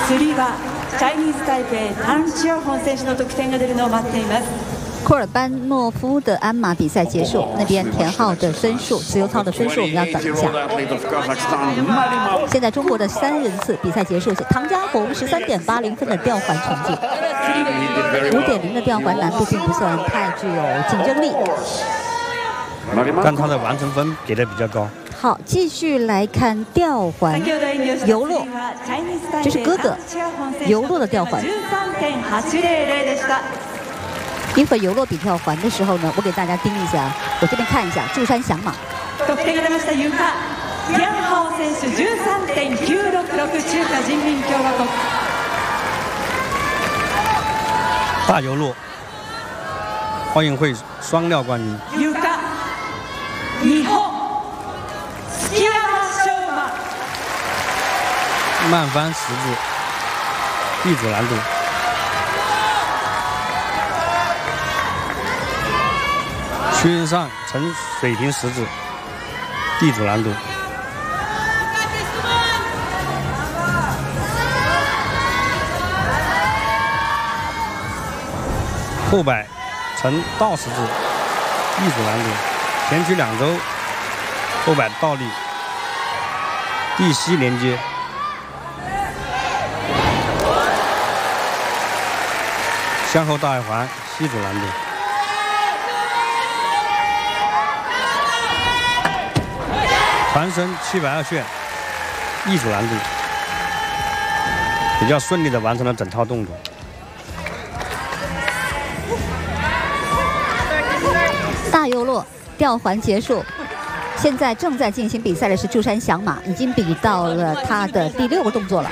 次はチャイニーズタイペイタン・シアホン選手の得点が出るのを待っています。 库尔班诺夫的鞍马比赛结束，那边田浩的分数、自由操的分数我们要等一下。现在中国的3人次比赛结束，唐家红13.80分的吊环成绩，5.0的吊环难度并不算太具有竞争力， 但他的完成分给的比较高。 好，继续来看吊环游落，这是哥哥游落的吊环。一会儿游落比吊环的时候呢，我给大家盯一下，我这边看一下柱山响马。 得点が出ましたゆか、ギャンハオ選手13.966中華人民共和国。 大游落奥运会双料冠军。 ゆか、日本、月山翔馬。 慢翻十字，B组难度。圈上呈水平十字，D 组难度。后摆呈倒十字，E 组难度。前屈2周，后摆倒立，D 膝连接。向后大外环，C 组难度。传身720旋，E 组难度，比较顺利的完成了整套动作。 大游落吊环结束，现在正在进行比赛的是柱山响马，已经比到了他的第6个动作了。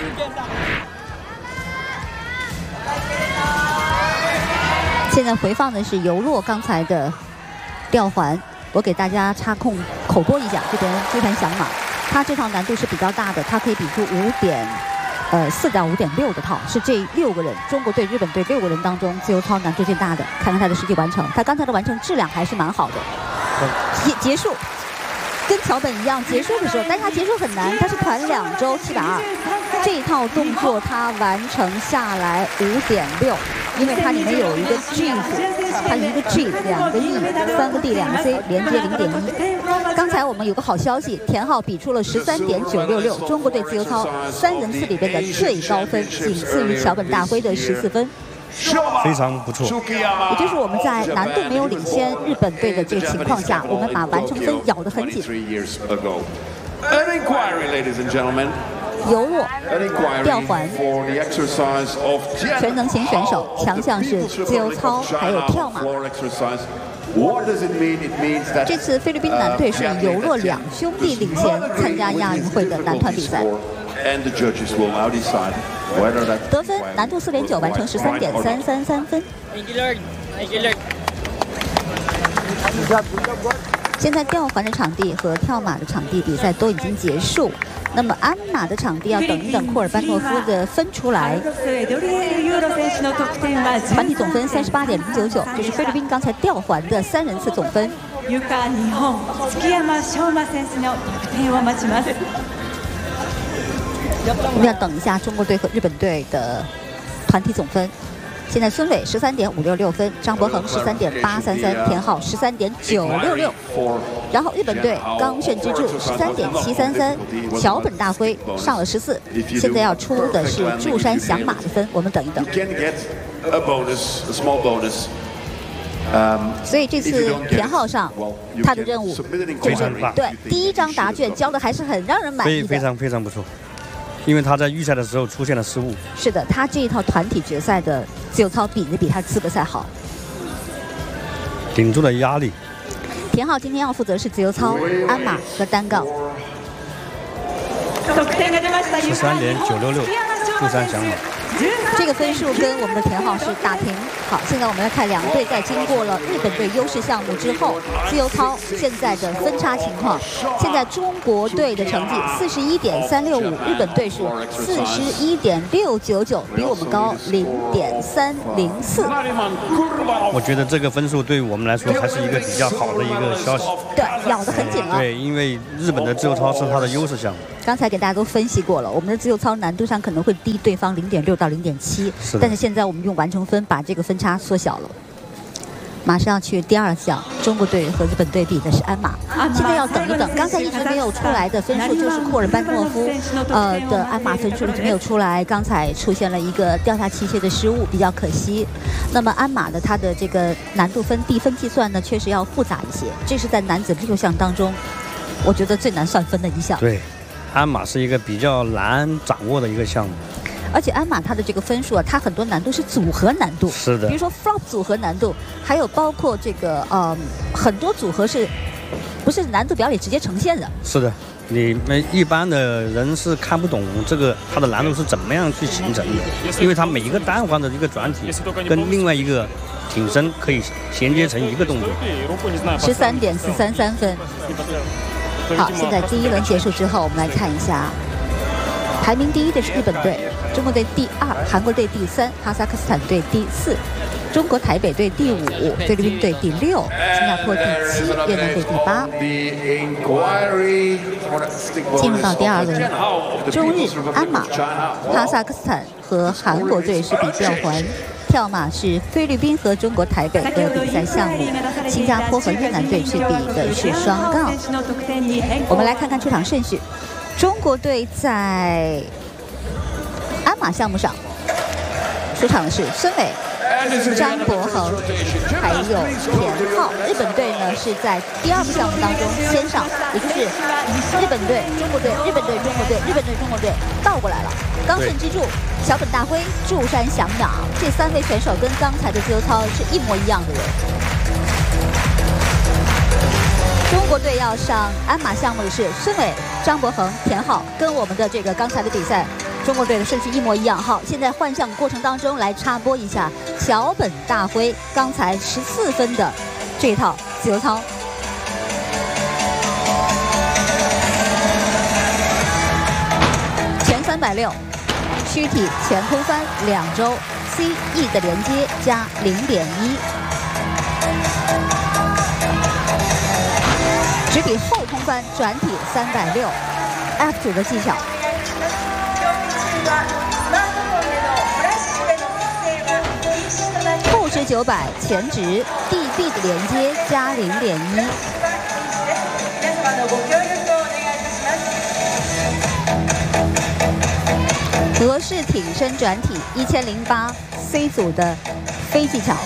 现在回放的是游落刚才的吊环。我给大家插空口播一下，这边柱山响马，他这套难度是比较大的，他可以比出4到5.6的套，是这6个人，中国队、日本队6个人当中自由操难度最大的。看看他的实际完成，他刚才的完成质量还是蛮好的。结束，跟桥本一样，结束的时候，但是他结束很难，他是团2周720，这一套动作他完成下来5.6，因为它里面有一个 G 字。它一个 G， 2个 E，3个 D， 2个 C， 连接0.1。刚才我们有个好消息，田浩比出了13.966，中国队自由操3人次里边的最高分，仅次于桥本大辉的14分， 非常不错。 也就是我们在难度没有领先日本队的这个情况下，我们把完成分咬得很紧。游落吊环全能型选手，强项是自由操还有跳马。这次菲律宾男队是以游落2兄弟领衔参加亚运会的男团比赛。得分难度4.9，完成13.333分。现在吊环的场地和跳马的场地比赛都已经结束。那么鞍马的场地要等一等库尔班诺夫的分出来，团体总分38.099，这是菲律宾刚才吊环的3人次总分。我们要等一下中国队和日本队的团体总分。现在孙伟13.566分，张博恒13.833，田浩13.966。然后日本队冈慎之助13.733，桥本大辉上了14。现在要出的是柱山响马的分，我们等一等。所以这次田浩上他的任务就是对第1张答卷交的还是很让人满意的， 非常不错。因为他在预赛的时候出现了失误。 是的，他这一套团体决赛的自由操比他资格赛好， 顶住了压力。 田浩今天要负责是自由操、鞍马和单杠。 13.966，柱山响马。 这个分数跟我们的田浩是打平。好，现在我们来看两队在经过了日本队优势项目之后，自由操现在的分差情况。现在中国队的成绩41.365，日本队是41.699，比我们高0.304。 我觉得这个分数对我们来说还是一个比较好的一个消息。 对，咬得很紧了。 对，因为日本的自由操是它的优势项目。 刚才给大家都分析过了，我们的自由操难度上可能会会低对方0.6到0.7，但是现在我们用完成分把这个分差缩小了。马上要去第2项，中国队和日本队比的是鞍马，现在要等一等。刚才一直没有出来的分数就是库尔班诺夫的鞍马分数一直没有出来，刚才出现了一个掉下器械的失误，比较可惜。那么鞍马的它的这个难度分地分计算呢，确实要复杂一些，这是在男子6项当中，我觉得最难算分的一项。 对，鞍马是一个比较难掌握的一个项目。 而且鞍马它的这个分数啊，它很多难度是组合难度， 是的， 比如说 flop 组合难度，还有包括这个很多组合是不是难度表里直接呈现的？ 是的，你们一般的人是看不懂这个它的难度是怎么样去形成的，因为它每一个单环的一个转体跟另外一个挺身可以衔接成一个动作。 13.433分。好，现在第1轮结束之后，我们来看一下。排名第1的是日本队，中国队第2，韩国队第3，哈萨克斯坦队第4，中国台北队第5，菲律宾队第6，新加坡第7，越南队第8。进入到第2轮，中日鞍马，哈萨克斯坦和韩国队是比吊环，跳马是菲律宾和中国台北的比赛项目，新加坡和越南队是比的是双杠。我们来看看出场顺序。中国队在鞍马项目上出场的是孙伟、张博恒还有田浩。日本队呢是在第2个项目当中先上，也就是日本队、中国队、日本队、中国队、日本队、中国队倒过来了。冈顺之助、小本大辉、祝山翔鸟这3位选手跟刚才的自由操是一模一样的人。中国队要上鞍马项目的是孙伟、张博恒、田浩，跟我们的这个刚才的比赛中国队的顺序一模一样。好，现在换项过程当中来插播一下小本大辉刚才14分的这一套自由操。前360，躯体前空翻2周 ，CE 的连接加0.1。直体后空翻转体360 ，F 组的技巧。后直900前直 DB 的连接加0.1。俄式挺身转体1008 C 组的非技巧。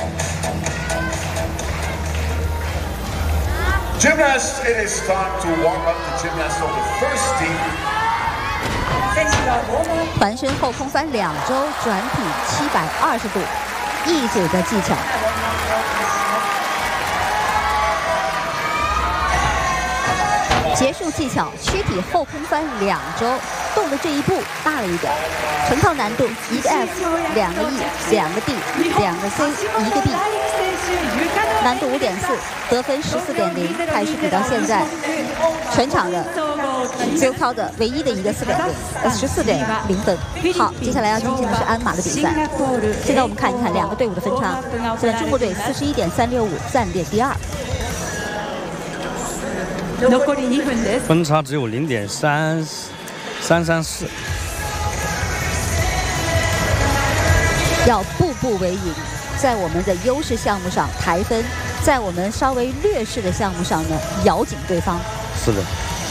Gymnasts, it is time to warm up the gymnasts of the first team. 团身后空翻2周转体720度，E 组的技巧。结束技巧，躯体后空翻2周，动的这一步大了一点。成套难度1个 F， 2个 E， 2个 D， 2个 C， 1个 B。难度5.4，得分14.0，开始比到现在，全场的自由操的唯一的一个14.0分。好，接下来要进行的是鞍马的比赛。现在我们看一看2个队伍的分差。现在中国队41.365暂列第2。 分差只有0.334。 要步步为营。在我们的优势项目上抬分，在我们稍微劣势的项目上呢，咬紧对方。 是的，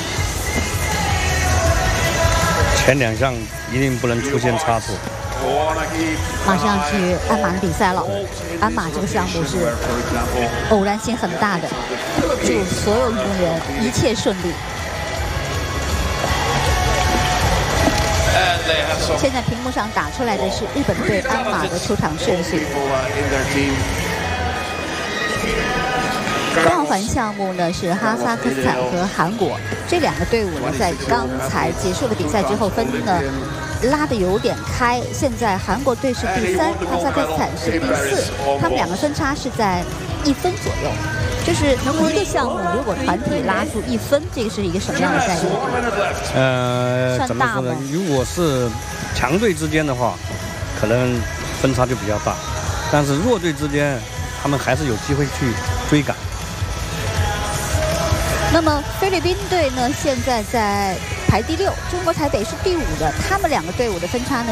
前2项一定不能出现差错。 马上要去鞍马的比赛了，鞍马这个项目是偶然性很大的，祝所有运动员一切顺利。现在屏幕上打出来的是日本队鞍马的出场顺序。吊环项目呢是哈萨克斯坦和韩国，这2个队伍呢在刚才结束了比赛之后分呢拉得有点开，现在韩国队是第3，哈萨克斯坦是第4，他们2个分差是在1分左右。就是一个项目如果团体拉出1分，这个是一个什么样的概念？ 怎么说呢？如果是强队之间的话，可能分差就比较大，但是弱队之间，他们还是有机会去追赶。 那么菲律宾队呢，现在在排第6，中国台北是第5的，他们2个队伍的分差呢